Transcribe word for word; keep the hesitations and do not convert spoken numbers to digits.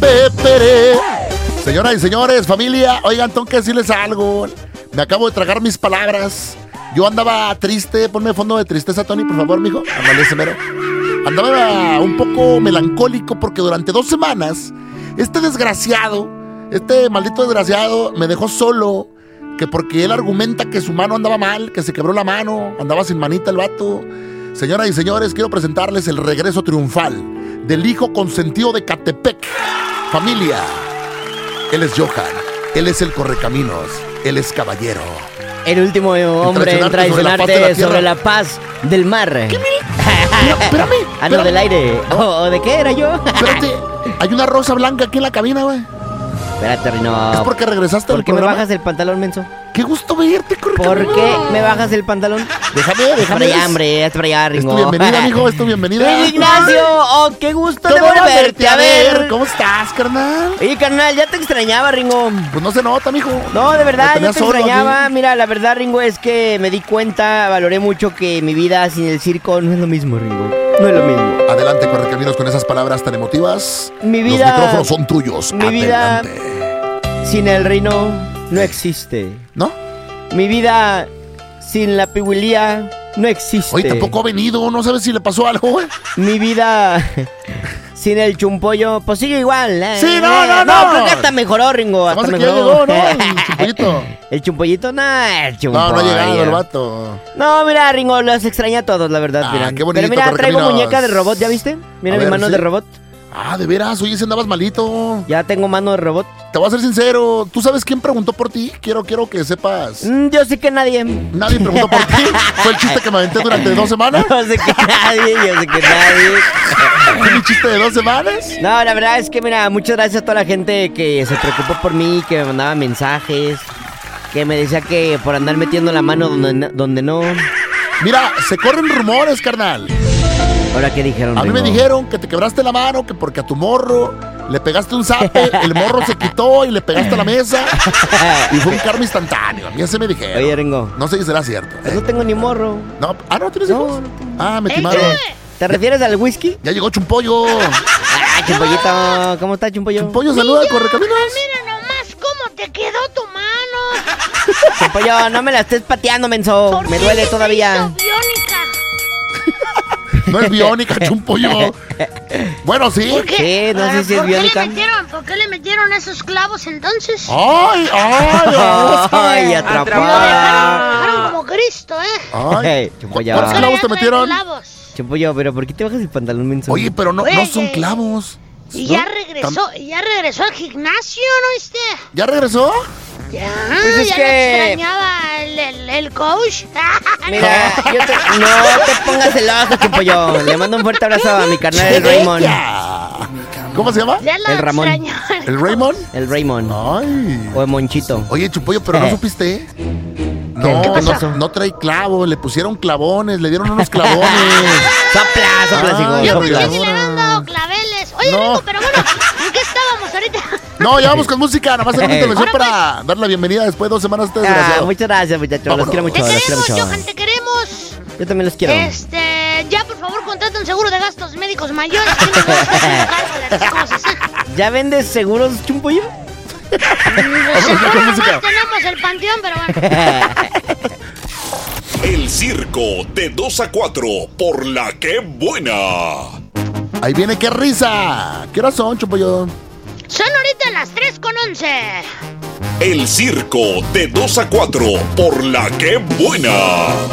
Pepe. Señoras y señores, familia, oigan, tengo que decirles algo. Me acabo de tragar mis palabras. Yo andaba triste, ponme fondo de tristeza, Tony, por favor, mijo. Ándale, ese mero. Andaba un poco melancólico porque durante dos semanas este desgraciado, este maldito desgraciado me dejó solo. Que porque él argumenta que su mano andaba mal, que se quebró la mano, andaba sin manita el vato. Señoras y señores, quiero presentarles el regreso triunfal del hijo consentido de Catepec. Familia, él es Johan, él es el correcaminos, él es caballero. El último hombre en traicionarte sobre la paz del mar. ¿Qué me? Mira, espérame. Ah, no, del aire. ¿O oh, oh, de qué era yo? Espérate, hay una rosa blanca aquí en la cabina, güey. Espérate, Rino. ¿Es porque regresaste al programa? ¿Por qué me bajas el pantalón, menso? Qué gusto verte, correcaminos. ¿Por qué me bajas el pantalón? Déjame, déjame. Es para allá, hombre, es para allá, Ringo. Es tu bienvenida, mijo, es tu bienvenida. Ignacio, oh, qué gusto de volverte a ver. ¿Cómo estás, carnal? Oye, carnal, ya te extrañaba, Ringo. Pues no se nota, mijo. No, de verdad, yo te extrañaba. Aquí. Mira, la verdad, Ringo, es que me di cuenta, valoré mucho que mi vida sin el circo no es lo mismo, Ringo. No es lo mismo. Adelante, correcaminos, con esas palabras tan emotivas. Mi vida. Los micrófonos son tuyos. Mi Adelante. vida sin el Rino no existe. ¿No? Mi vida sin la pihuilía no existe. Oye, tampoco ha venido, no sabes si le pasó algo, güey. Mi vida sin el chumpollo, pues sigue igual. ¿eh? Sí, no, no, no. No, creo que hasta mejoró, Ringo. Hasta Además mejoró. Llegó, ¿no? El chumpollito. ¿El chumpollito? No, el chumpollo. No, no ha llegado el vato. No, mira, Ringo, los extraña a todos, la verdad. Ah, mira. qué bonito. Pero mira, traigo muñeca de robot, ¿ya viste? Mira a mi ver, mano ¿sí? de robot. Ah, de veras, oye, si andabas malito. Ya tengo mano de robot. Te voy a ser sincero, ¿tú sabes quién preguntó por ti? Quiero, quiero que sepas. Mm, yo sé que nadie. ¿Nadie preguntó por ti? ¿Fue el chiste que me aventé durante dos semanas? Yo sé que nadie, yo sé que nadie. ¿Fue mi chiste de dos semanas? No, la verdad es que, mira, muchas gracias a toda la gente que se preocupó por mí, que me mandaba mensajes, que me decía que por andar metiendo la mano donde, donde no. Mira, se corren rumores, carnal. ¿Ahora qué dijeron? A mí me dijeron que te quebraste la mano, que porque a tu morro le pegaste un zape, el morro se quitó y le pegaste a la mesa y fue un karma instantáneo. A mí ese me dijeron. Oye, Ringo. No sé si será cierto. ¿eh? No tengo ni morro. No, ah, ¿no tienes no, hijos? No, no ah, me timaron. ¿Te refieres al whisky? Ya llegó Chumpollo. Ah, Chumpollito. ¿Cómo está, Chumpollo? Chumpollo, saluda, correcaminos. Mira nomás cómo te quedó tu mano. Chumpollo, no me la estés pateando, menso. Me duele todavía. No es biónica, Chumpollo. Bueno, sí. ¿Por qué? Sí, no sé si es biónica. ¿Por qué le metieron, ¿por qué le metieron esos clavos entonces? ¡Ay, ay! ¡Ay, atrapada! Dejaron, dejaron como Cristo, ¿eh? ¡Ay! Chumpollo. ¿Cuántos clavos te metieron? Clavos. Chumpollo, pero ¿por qué te bajas el pantalón, menso? Oye, pero no, Oye, no son clavos. Y ¿no? ya regresó, y ya regresó al gimnasio, ¿no viste? ¿Ya regresó? Ya, pues es ya que... lo extrañaba el, el, el coach. Mira, yo te... no te pongas el ojo, Chumpollo. Le mando un fuerte abrazo a mi carnal, el Raymond. ¿Cómo se llama? El Ramón. ¿El Raymond? El Raymond. Ay. O el Monchito. Oye, Chumpollo, pero no supiste. No, no, no trae clavos, le pusieron clavones, le dieron unos clavones. Sopla, sopla, sigo. Yo pensé que le habían dado claveles. Oye, no. Rico, pero bueno, ¿en qué estábamos ahorita? No, ya vamos con música, nada más hacer una intervención Ahora, para pues. dar la bienvenida después de dos semanas a este Ah, desgraciado. muchas gracias, muchachos. Vámonos. Los quiero mucho, Te los quiero queremos, mucho. Johan, te queremos. Yo también los quiero. Este, ya por favor contrata un seguro de gastos médicos mayores. Que no nos hacen cargo de las cosas, ¿eh? ¿Ya vendes seguros, Chumpollo? Pues seguro nomás tenemos el panteón, pero bueno. El circo de dos a cuatro por La Que Buena. Ahí viene, qué risa. ¿Qué horas son, Chumpollo? Son ahorita las tres con once. El circo de dos a cuatro por La Que Buena.